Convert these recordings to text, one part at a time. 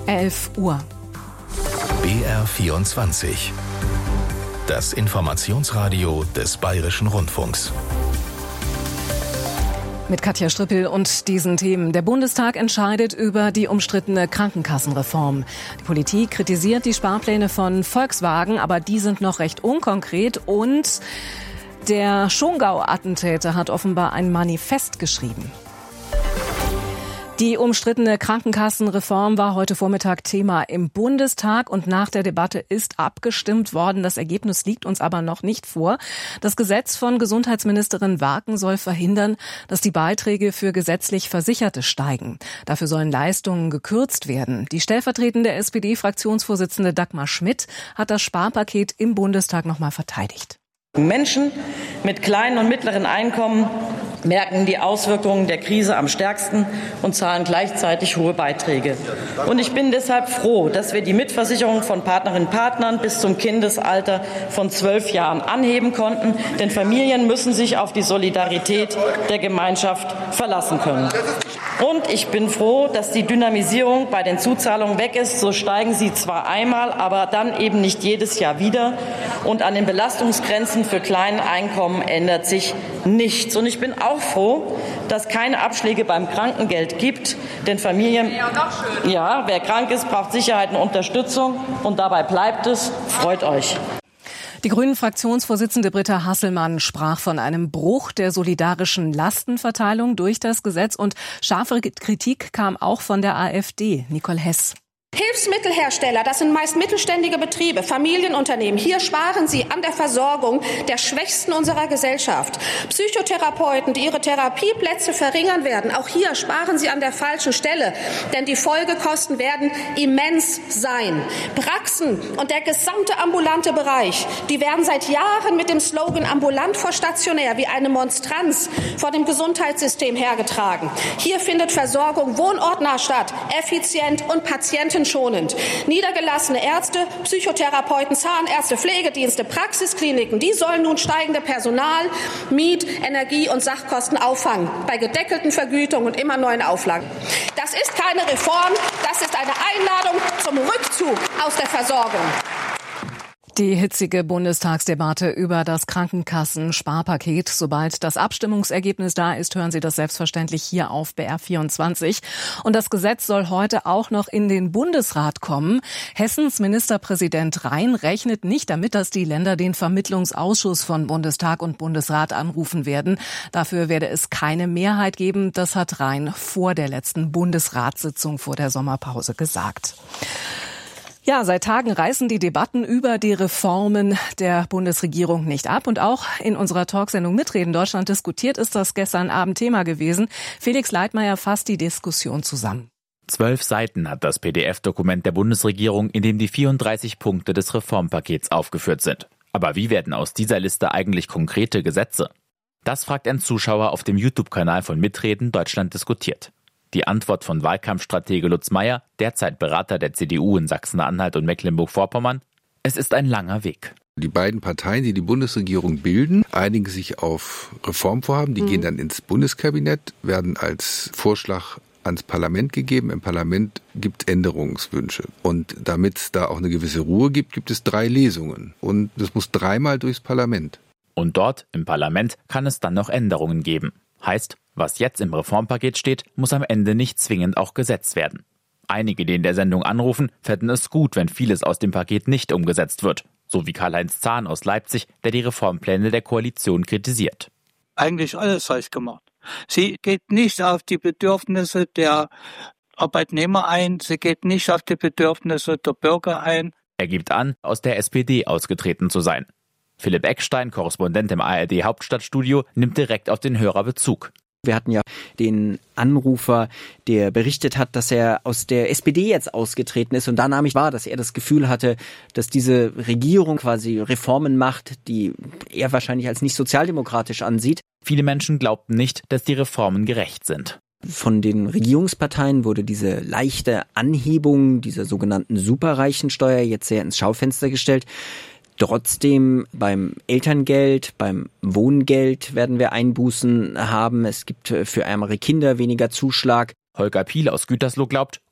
11 Uhr. BR24. Das Informationsradio des Bayerischen Rundfunks. Mit Katja Strippel und diesen Themen. Der Bundestag entscheidet über die umstrittene Krankenkassenreform. Die Politik kritisiert die Sparpläne von Volkswagen, aber die sind noch recht unkonkret. Und der Schongau-Attentäter hat offenbar ein Manifest geschrieben. Die umstrittene Krankenkassenreform war heute Vormittag Thema im Bundestag und nach der Debatte ist abgestimmt worden. Das Ergebnis liegt uns aber noch nicht vor. Das Gesetz von Gesundheitsministerin Warken soll verhindern, dass die Beiträge für gesetzlich Versicherte steigen. Dafür sollen Leistungen gekürzt werden. Die stellvertretende SPD-Fraktionsvorsitzende Dagmar Schmidt hat das Sparpaket im Bundestag nochmal verteidigt. Menschen mit kleinen und mittleren Einkommen merken die Auswirkungen der Krise am stärksten und zahlen gleichzeitig hohe Beiträge. Und ich bin deshalb froh, dass wir die Mitversicherung von Partnerinnen und Partnern bis zum Kindesalter von 12 Jahren anheben konnten. Denn Familien müssen sich auf die Solidarität der Gemeinschaft verlassen können. Und ich bin froh, dass die Dynamisierung bei den Zuzahlungen weg ist. So steigen sie zwar einmal, aber dann eben nicht jedes Jahr wieder. Und an den Belastungsgrenzen für kleine Einkommen ändert sich nichts. Und ich bin auch froh, dass keine Abschläge beim Krankengeld gibt. Denn Familien, ja, wer krank ist, braucht Sicherheit und Unterstützung. Und dabei bleibt es. Freut euch. Die Grünen-Fraktionsvorsitzende Britta Hasselmann sprach von einem Bruch der solidarischen Lastenverteilung durch das Gesetz und scharfe Kritik kam auch von der AfD. Nicole Hess. Hilfsmittelhersteller, das sind meist mittelständige Betriebe, Familienunternehmen. Hier sparen sie an der Versorgung der Schwächsten unserer Gesellschaft. Psychotherapeuten, die ihre Therapieplätze verringern werden, auch hier sparen sie an der falschen Stelle, denn die Folgekosten werden immens sein. Praxen und der gesamte ambulante Bereich, die werden seit Jahren mit dem Slogan ambulant vor stationär wie eine Monstranz vor dem Gesundheitssystem hergetragen. Hier findet Versorgung wohnortnah statt, effizient und patientenschonend. Niedergelassene Ärzte, Psychotherapeuten, Zahnärzte, Pflegedienste, Praxiskliniken, die sollen nun steigende Personal-, Miet-, Energie- und Sachkosten auffangen, bei gedeckelten Vergütungen und immer neuen Auflagen. Das ist keine Reform, das ist eine Einladung zum Rückzug aus der Versorgung. Die hitzige Bundestagsdebatte über das Krankenkassen-Sparpaket. Sobald das Abstimmungsergebnis da ist, hören Sie das selbstverständlich hier auf BR24. Und das Gesetz soll heute auch noch in den Bundesrat kommen. Hessens Ministerpräsident Rhein rechnet nicht damit, dass die Länder den Vermittlungsausschuss von Bundestag und Bundesrat anrufen werden. Dafür werde es keine Mehrheit geben. Das hat Rhein vor der letzten Bundesratssitzung vor der Sommerpause gesagt. Ja, seit Tagen reißen die Debatten über die Reformen der Bundesregierung nicht ab. Und auch in unserer Talksendung Mitreden Deutschland diskutiert ist das gestern Abend Thema gewesen. Felix Leitmayr fasst die Diskussion zusammen. 12 Seiten hat das PDF-Dokument der Bundesregierung, in dem die 34 Punkte des Reformpakets aufgeführt sind. Aber wie werden aus dieser Liste eigentlich konkrete Gesetze? Das fragt ein Zuschauer auf dem YouTube-Kanal von Mitreden Deutschland diskutiert. Die Antwort von Wahlkampfstratege Lutz Meyer, derzeit Berater der CDU in Sachsen-Anhalt und Mecklenburg-Vorpommern: Es ist ein langer Weg. Die beiden Parteien, die die Bundesregierung bilden, einigen sich auf Reformvorhaben. Die gehen dann ins Bundeskabinett, werden als Vorschlag ans Parlament gegeben. Im Parlament gibt es Änderungswünsche. Und damit es da auch eine gewisse Ruhe gibt, gibt es 3 Lesungen. Und das muss 3-mal durchs Parlament. Und dort, im Parlament, kann es dann noch Änderungen geben. Heißt, was jetzt im Reformpaket steht, muss am Ende nicht zwingend auch gesetzt werden. Einige, die in der Sendung anrufen, fänden es gut, wenn vieles aus dem Paket nicht umgesetzt wird. So wie Karl-Heinz Zahn aus Leipzig, der die Reformpläne der Koalition kritisiert. Eigentlich alles falsch gemacht. Sie geht nicht auf die Bedürfnisse der Arbeitnehmer ein, sie geht nicht auf die Bedürfnisse der Bürger ein. Er gibt an, aus der SPD ausgetreten zu sein. Philipp Eckstein, Korrespondent im ARD-Hauptstadtstudio, nimmt direkt auf den Hörer Bezug. Wir hatten ja den Anrufer, der berichtet hat, dass er aus der SPD jetzt ausgetreten ist. Und da nahm ich wahr, dass er das Gefühl hatte, dass diese Regierung quasi Reformen macht, die er wahrscheinlich als nicht sozialdemokratisch ansieht. Viele Menschen glaubten nicht, dass die Reformen gerecht sind. Von den Regierungsparteien wurde diese leichte Anhebung dieser sogenannten Superreichensteuer jetzt sehr ins Schaufenster gestellt. Trotzdem beim Elterngeld, beim Wohngeld werden wir Einbußen haben. Es gibt für ärmere Kinder weniger Zuschlag. Holger Piel aus Gütersloh glaubt,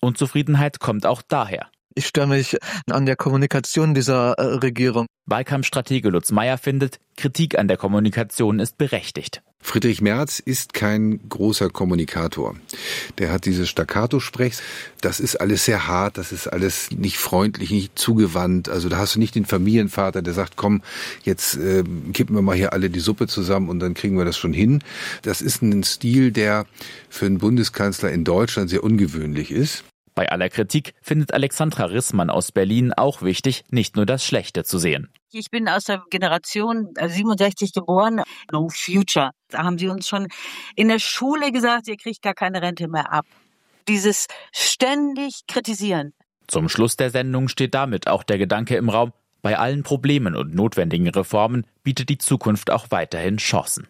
Unzufriedenheit kommt auch daher. Ich störe mich an der Kommunikation dieser Regierung. Wahlkampfstratege Lutz Meyer findet, Kritik an der Kommunikation ist berechtigt. Friedrich Merz ist kein großer Kommunikator. Der hat dieses Staccato-Sprech. Das ist alles sehr hart, das ist alles nicht freundlich, nicht zugewandt. Also da hast du nicht den Familienvater, der sagt, komm, jetzt kippen wir mal hier alle die Suppe zusammen und dann kriegen wir das schon hin. Das ist ein Stil, der für einen Bundeskanzler in Deutschland sehr ungewöhnlich ist. Bei aller Kritik findet Alexandra Rissmann aus Berlin auch wichtig, nicht nur das Schlechte zu sehen. Ich bin aus der Generation 67 geboren, No Future. Da haben sie uns schon in der Schule gesagt, ihr kriegt gar keine Rente mehr ab. Dieses ständig Kritisieren. Zum Schluss der Sendung steht damit auch der Gedanke im Raum, bei allen Problemen und notwendigen Reformen bietet die Zukunft auch weiterhin Chancen.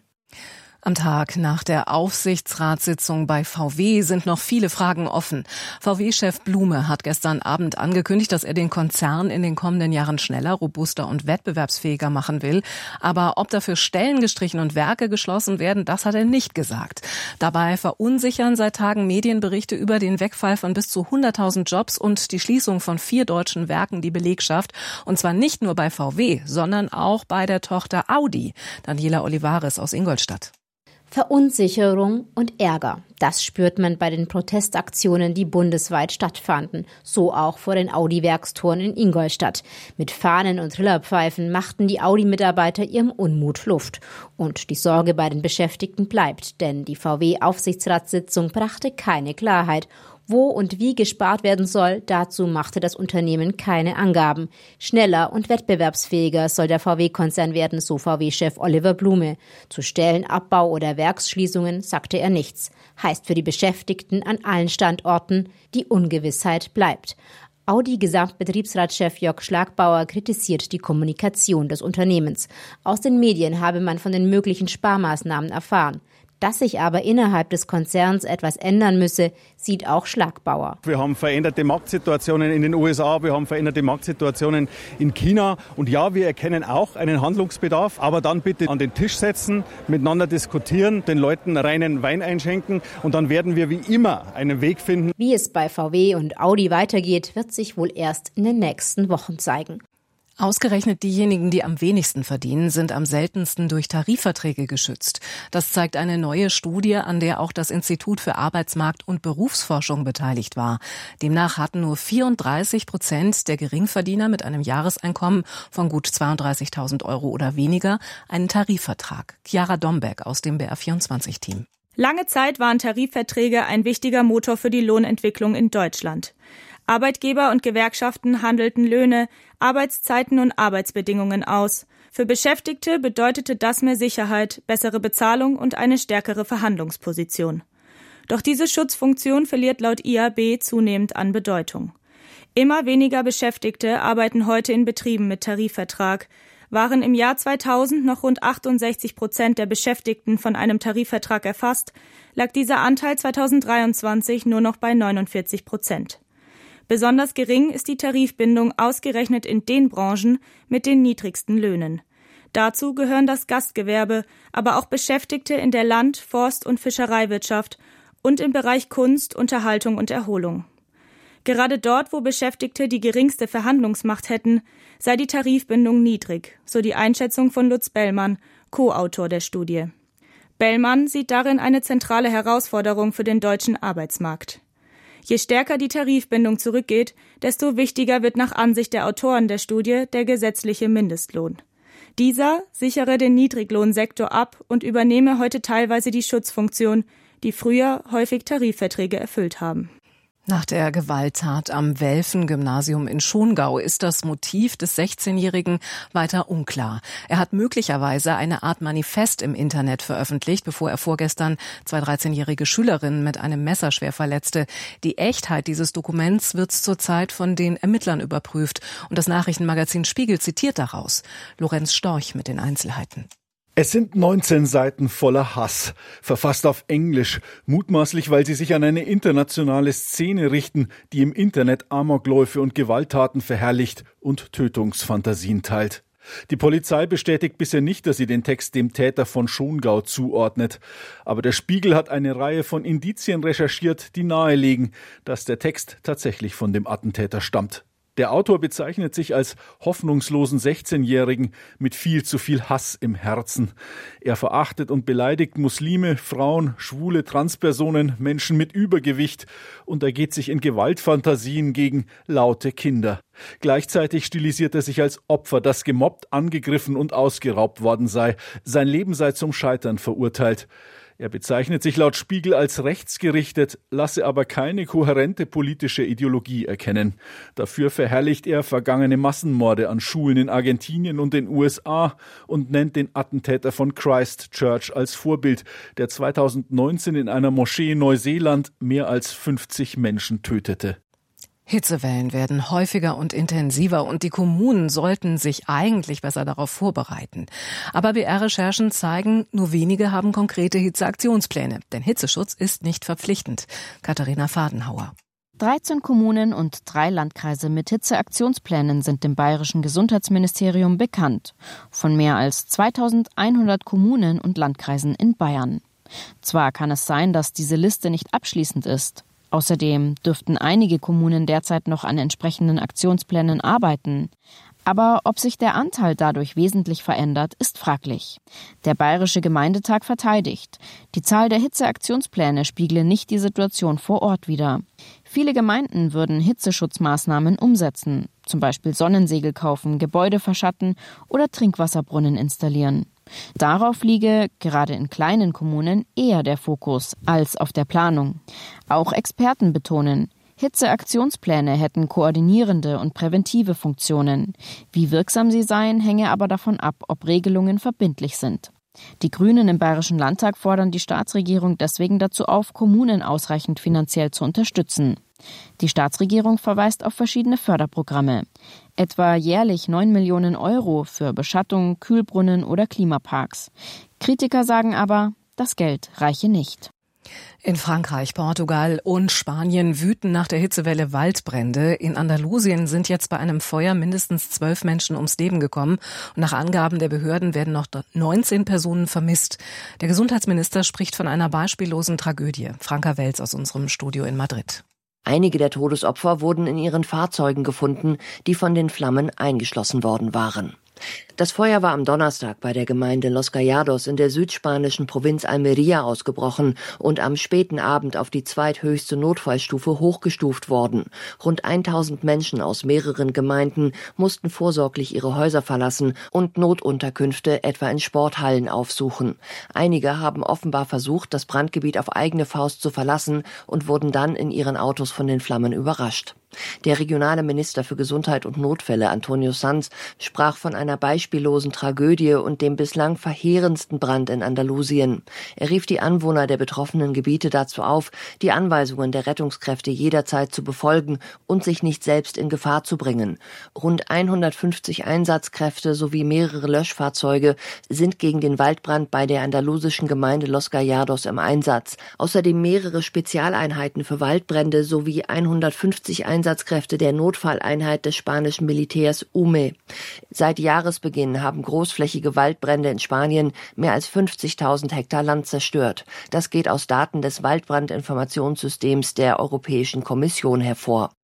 Am Tag nach der Aufsichtsratssitzung bei VW sind noch viele Fragen offen. VW-Chef Blume hat gestern Abend angekündigt, dass er den Konzern in den kommenden Jahren schneller, robuster und wettbewerbsfähiger machen will. Aber ob dafür Stellen gestrichen und Werke geschlossen werden, das hat er nicht gesagt. Dabei verunsichern seit Tagen Medienberichte über den Wegfall von bis zu 100.000 Jobs und die Schließung von 4 deutschen Werken die Belegschaft. Und zwar nicht nur bei VW, sondern auch bei der Tochter Audi. Daniela Olivares aus Ingolstadt. Verunsicherung und Ärger. Das spürt man bei den Protestaktionen, die bundesweit stattfanden. So auch vor den Audi-Werkstoren in Ingolstadt. Mit Fahnen und Trillerpfeifen machten die Audi-Mitarbeiter ihrem Unmut Luft. Und die Sorge bei den Beschäftigten bleibt, denn die VW-Aufsichtsratssitzung brachte keine Klarheit. Wo und wie gespart werden soll, dazu machte das Unternehmen keine Angaben. Schneller und wettbewerbsfähiger soll der VW-Konzern werden, so VW-Chef Oliver Blume. Zu Stellenabbau oder Werksschließungen sagte er nichts. Heißt für die Beschäftigten an allen Standorten, die Ungewissheit bleibt. Audi-Gesamtbetriebsratschef Jörg Schlagbauer kritisiert die Kommunikation des Unternehmens. Aus den Medien habe man von den möglichen Sparmaßnahmen erfahren. Dass sich aber innerhalb des Konzerns etwas ändern müsse, sieht auch Schlagbauer. Wir haben veränderte Marktsituationen in den USA, wir haben veränderte Marktsituationen in China. Und ja, wir erkennen auch einen Handlungsbedarf, aber dann bitte an den Tisch setzen, miteinander diskutieren, den Leuten reinen Wein einschenken und dann werden wir wie immer einen Weg finden. Wie es bei VW und Audi weitergeht, wird sich wohl erst in den nächsten Wochen zeigen. Ausgerechnet diejenigen, die am wenigsten verdienen, sind am seltensten durch Tarifverträge geschützt. Das zeigt eine neue Studie, an der auch das Institut für Arbeitsmarkt- und Berufsforschung beteiligt war. Demnach hatten nur 34% der Geringverdiener mit einem Jahreseinkommen von gut 32.000 € oder weniger einen Tarifvertrag. Chiara Dombeck aus dem BR24-Team. Lange Zeit waren Tarifverträge ein wichtiger Motor für die Lohnentwicklung in Deutschland. Arbeitgeber und Gewerkschaften handelten Löhne, Arbeitszeiten und Arbeitsbedingungen aus. Für Beschäftigte bedeutete das mehr Sicherheit, bessere Bezahlung und eine stärkere Verhandlungsposition. Doch diese Schutzfunktion verliert laut IAB zunehmend an Bedeutung. Immer weniger Beschäftigte arbeiten heute in Betrieben mit Tarifvertrag. Waren im Jahr 2000 noch rund 68% der Beschäftigten von einem Tarifvertrag erfasst, lag dieser Anteil 2023 nur noch bei 49%. Besonders gering ist die Tarifbindung ausgerechnet in den Branchen mit den niedrigsten Löhnen. Dazu gehören das Gastgewerbe, aber auch Beschäftigte in der Land-, Forst- und Fischereiwirtschaft und im Bereich Kunst, Unterhaltung und Erholung. Gerade dort, wo Beschäftigte die geringste Verhandlungsmacht hätten, sei die Tarifbindung niedrig, so die Einschätzung von Lutz Bellmann, Co-Autor der Studie. Bellmann sieht darin eine zentrale Herausforderung für den deutschen Arbeitsmarkt. Je stärker die Tarifbindung zurückgeht, desto wichtiger wird nach Ansicht der Autoren der Studie der gesetzliche Mindestlohn. Dieser sichere den Niedriglohnsektor ab und übernehme heute teilweise die Schutzfunktion, die früher häufig Tarifverträge erfüllt haben. Nach der Gewalttat am Welfen-Gymnasium in Schongau ist das Motiv des 16-Jährigen weiter unklar. Er hat möglicherweise eine Art Manifest im Internet veröffentlicht, bevor er vorgestern 2 13-jährige Schülerinnen mit einem Messer schwer verletzte. Die Echtheit dieses Dokuments wird zurzeit von den Ermittlern überprüft. Und das Nachrichtenmagazin Spiegel zitiert daraus. Lorenz Storch mit den Einzelheiten. Es sind 19 Seiten voller Hass, verfasst auf Englisch, mutmaßlich, weil sie sich an eine internationale Szene richten, die im Internet Amokläufe und Gewalttaten verherrlicht und Tötungsfantasien teilt. Die Polizei bestätigt bisher nicht, dass sie den Text dem Täter von Schongau zuordnet. Aber der Spiegel hat eine Reihe von Indizien recherchiert, die nahelegen, dass der Text tatsächlich von dem Attentäter stammt. Der Autor bezeichnet sich als hoffnungslosen 16-Jährigen mit viel zu viel Hass im Herzen. Er verachtet und beleidigt Muslime, Frauen, schwule Transpersonen, Menschen mit Übergewicht und ergeht sich in Gewaltfantasien gegen laute Kinder. Gleichzeitig stilisiert er sich als Opfer, das gemobbt, angegriffen und ausgeraubt worden sei. Sein Leben sei zum Scheitern verurteilt. Er bezeichnet sich laut Spiegel als rechtsgerichtet, lasse aber keine kohärente politische Ideologie erkennen. Dafür verherrlicht er vergangene Massenmorde an Schulen in Argentinien und den USA und nennt den Attentäter von Christchurch als Vorbild, der 2019 in einer Moschee in Neuseeland mehr als 50 Menschen tötete. Hitzewellen werden häufiger und intensiver und die Kommunen sollten sich eigentlich besser darauf vorbereiten. Aber BR-Recherchen zeigen, nur wenige haben konkrete Hitzeaktionspläne. Denn Hitzeschutz ist nicht verpflichtend. Katharina Fadenhauer. 13 Kommunen und 3 Landkreise mit Hitzeaktionsplänen sind dem Bayerischen Gesundheitsministerium bekannt. Von mehr als 2100 Kommunen und Landkreisen in Bayern. Zwar kann es sein, dass diese Liste nicht abschließend ist. Außerdem dürften einige Kommunen derzeit noch an entsprechenden Aktionsplänen arbeiten. Aber ob sich der Anteil dadurch wesentlich verändert, ist fraglich. Der Bayerische Gemeindetag verteidigt. Die Zahl der Hitzeaktionspläne spiegle nicht die Situation vor Ort wider. Viele Gemeinden würden Hitzeschutzmaßnahmen umsetzen, zum Beispiel Sonnensegel kaufen, Gebäude verschatten oder Trinkwasserbrunnen installieren. Darauf liege, gerade in kleinen Kommunen, eher der Fokus als auf der Planung. Auch Experten betonen, Hitzeaktionspläne hätten koordinierende und präventive Funktionen. Wie wirksam sie seien, hänge aber davon ab, ob Regelungen verbindlich sind. Die Grünen im Bayerischen Landtag fordern die Staatsregierung deswegen dazu auf, Kommunen ausreichend finanziell zu unterstützen. Die Staatsregierung verweist auf verschiedene Förderprogramme, etwa jährlich 9 Millionen Euro für Beschattung, Kühlbrunnen oder Klimaparks. Kritiker sagen aber, das Geld reiche nicht. In Frankreich, Portugal und Spanien wüten nach der Hitzewelle Waldbrände. In Andalusien sind jetzt bei einem Feuer mindestens 12 Menschen ums Leben gekommen. Und nach Angaben der Behörden werden noch 19 Personen vermisst. Der Gesundheitsminister spricht von einer beispiellosen Tragödie. Franka Welz aus unserem Studio in Madrid. Einige der Todesopfer wurden in ihren Fahrzeugen gefunden, die von den Flammen eingeschlossen worden waren. Das Feuer war am Donnerstag bei der Gemeinde Los Gallardos in der südspanischen Provinz Almería ausgebrochen und am späten Abend auf die zweithöchste Notfallstufe hochgestuft worden. Rund 1000 Menschen aus mehreren Gemeinden mussten vorsorglich ihre Häuser verlassen und Notunterkünfte etwa in Sporthallen aufsuchen. Einige haben offenbar versucht, das Brandgebiet auf eigene Faust zu verlassen und wurden dann in ihren Autos von den Flammen überrascht. Der regionale Minister für Gesundheit und Notfälle, Antonio Sanz, sprach von einer beispiellosen Tragödie und dem bislang verheerendsten Brand in Andalusien. Er rief die Anwohner der betroffenen Gebiete dazu auf, die Anweisungen der Rettungskräfte jederzeit zu befolgen und sich nicht selbst in Gefahr zu bringen. Rund 150 Einsatzkräfte sowie mehrere Löschfahrzeuge sind gegen den Waldbrand bei der andalusischen Gemeinde Los Gallardos im Einsatz. Außerdem mehrere Spezialeinheiten für Waldbrände sowie 150 Einsatzkräfte der Notfalleinheit des spanischen Militärs UME. Seit Jahresbeginn haben großflächige Waldbrände in Spanien mehr als 50.000 Hektar Land zerstört. Das geht aus Daten des Waldbrandinformationssystems der Europäischen Kommission hervor.